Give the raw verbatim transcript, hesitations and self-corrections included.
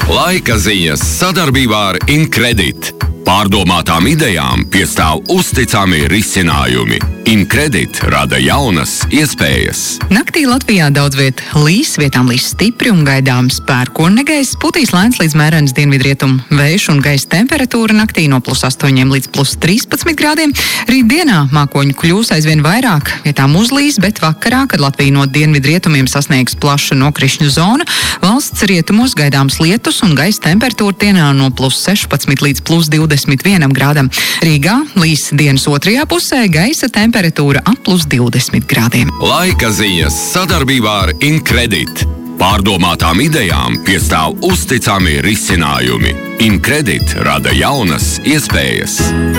Laika ziņas sadarbībā ar Incredit. Pārdomātām idejām piestāv uzticami risinājumi. Incredit rada jaunas iespējas. Naktī Latvijā daudz viet līs, vietām līs stipri un gaidāms pērkonnegaiss, putīs lēns līdz mērens dienvidrietumu vējš un gaisa temperatūra naktī no plus astoņiem līdz plus trīspadsmit grādiem. Rīt dienā mākoņu kļūs aizvien vairāk, vietām uzlīs, bet vakarā, kad Latvija no dienvidrietumiem sasniegs plaša nokrišņu zona, valsts rietumos gaidāms lietus un gaisa temperatūra dienā no plus sešpadsmit līdz plus divdesmit vienam grādam. Rīgā līs dienas otrajā pusē, gaisa temperatūra ap plus divdesmit grādiem. Laika ziņas sadarbībā ar Incredit. Pārdomātām idejām piestāv uzticami risinājumi. Incredit rada jaunas iespējas.